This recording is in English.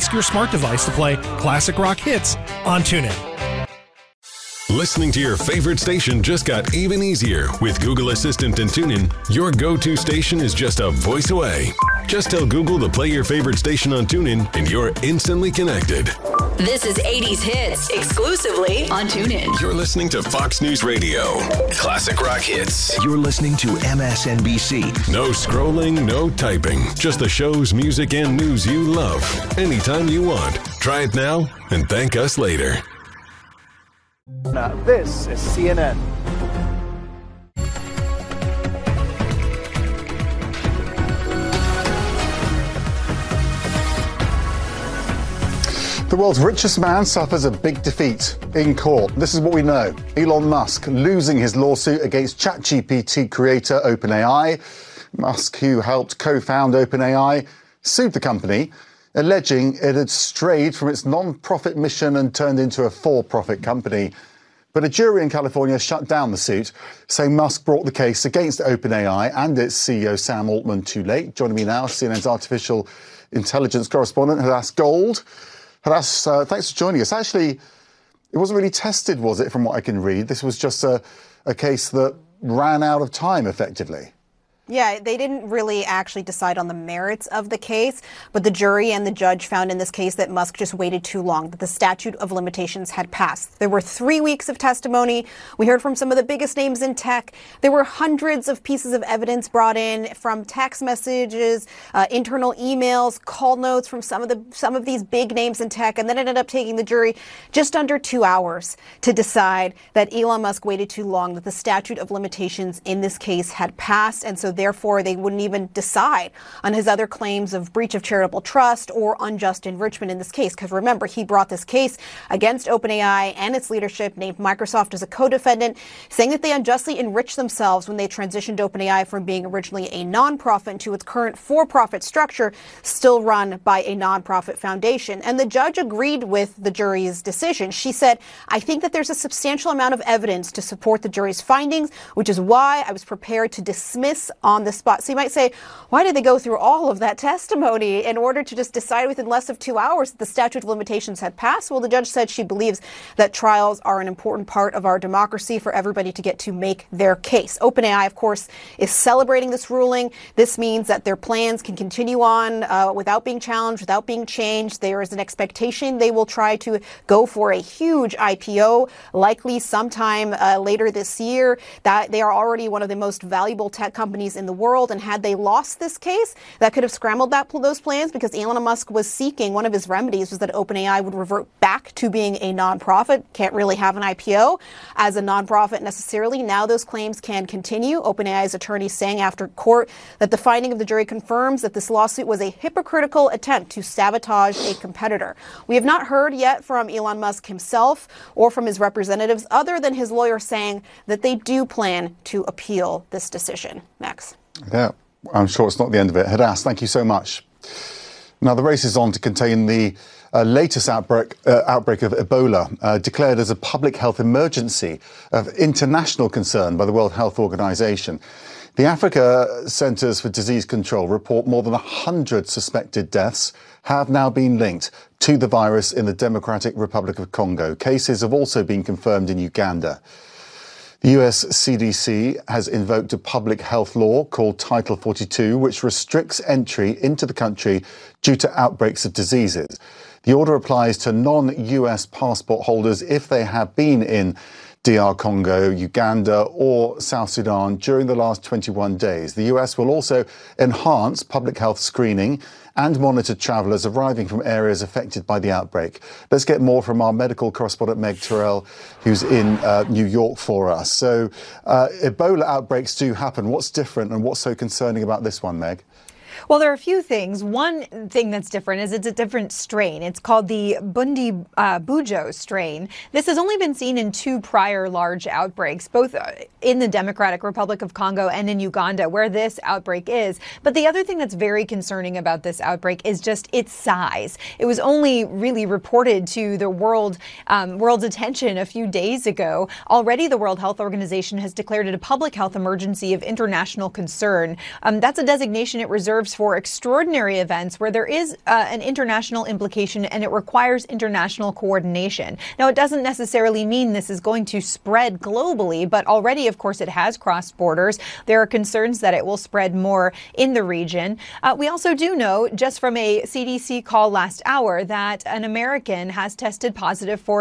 ask your smart device to play classic rock hits on TuneIn. Listening to your favorite station just got even easier with Google Assistant and TuneIn. Your go-to station is just a voice away. Just tell Google to play your favorite station on TuneIn and you're instantly connected. This is 80s Hits, exclusively on TuneIn. You're listening to Fox News Radio. Classic rock hits. You're listening to MSNBC. No scrolling, no typing. Just the shows, music, and news you love. Anytime you want. Try it now and thank us later. Now, this is CNN. The world's richest man suffers a big defeat in court. This is what we know. Elon Musk losing his lawsuit against ChatGPT creator OpenAI. Musk, who helped co-found OpenAI, sued the company, alleging it had strayed from its non-profit mission and turned into a for-profit company. But a jury in California shut down the suit, saying Musk brought the case against OpenAI and its CEO Sam Altman too late. Joining me now, CNN's artificial intelligence correspondent, Hadass Gold. Hadass, thanks for joining us. Actually, it wasn't really tested, was it, from what I can read? This was just a case that ran out of time, effectively. Yeah, they didn't really actually decide on the merits of the case, but the jury and the judge found in this case that Musk just waited too long, that the statute of limitations had passed. There were 3 weeks of testimony. We heard from some of the biggest names in tech. There were hundreds of pieces of evidence brought in from text messages, internal emails, call notes from some of these big names in tech, and then it ended up taking the jury just under 2 hours to decide that Elon Musk waited too long, that the statute of limitations in this case had passed, and so therefore they wouldn't even decide on his other claims of breach of charitable trust or unjust enrichment in this case. Because remember, he brought this case against OpenAI and its leadership, named Microsoft as a co-defendant, saying that they unjustly enriched themselves when they transitioned OpenAI from being originally a nonprofit to its current for-profit structure, still run by a nonprofit foundation. And the judge agreed with the jury's decision. She said, "I think that there's a substantial amount of evidence to support the jury's findings, which is why I was prepared to dismiss on the spot." So you might say, why did they go through all of that testimony in order to just decide within less of 2 hours that the statute of limitations had passed? Well, the judge said she believes that trials are an important part of our democracy for everybody to get to make their case. OpenAI, of course, is celebrating this ruling. This means that their plans can continue on without being challenged, without being changed. There is an expectation they will try to go for a huge IPO, likely sometime later this year. That they are already one of the most valuable tech companies in the world, and had they lost this case, that could have scrambled those plans, because Elon Musk was seeking, one of his remedies was that OpenAI would revert back to being a nonprofit. Can't really have an IPO as a nonprofit necessarily. Now those claims can continue. OpenAI's attorney saying after court that the finding of the jury confirms that this lawsuit was a hypocritical attempt to sabotage a competitor. We have not heard yet from Elon Musk himself or from his representatives, other than his lawyer saying that they do plan to appeal this decision. Max. Yeah, I'm sure it's not the end of it. Hadass, thank you so much. Now, the race is on to contain the latest outbreak of Ebola, declared as a public health emergency of international concern by the World Health Organization. The Africa Centers for Disease Control report more than 100 suspected deaths have now been linked to the virus in the Democratic Republic of Congo. Cases have also been confirmed in Uganda. The US CDC has invoked a public health law called Title 42, which restricts entry into the country due to outbreaks of diseases. The order applies to non-US passport holders if they have been in DR Congo, Uganda or South Sudan during the last 21 days. The US will also enhance public health screening and monitor travellers arriving from areas affected by the outbreak. Let's get more from our medical correspondent, Meg Terrell, who's in New York for us. So Ebola outbreaks do happen. What's different and what's so concerning about this one, Meg? Well, there are a few things. One thing that's different is it's a different strain. It's called the Bundi-Bujo strain. This has only been seen in 2 prior large outbreaks, both in the Democratic Republic of Congo and in Uganda, where this outbreak is. But the other thing that's very concerning about this outbreak is just its size. It was only really reported to the world's attention a few days ago. Already, the World Health Organization has declared it a public health emergency of international concern. That's a designation it reserves reserves for extraordinary events where there is an international implication and it requires international coordination. Now, it doesn't necessarily mean this is going to spread globally, but already, of course, it has crossed borders. There are concerns that it will spread more in the region. We also do know, just from a CDC call last hour, that an American has tested positive for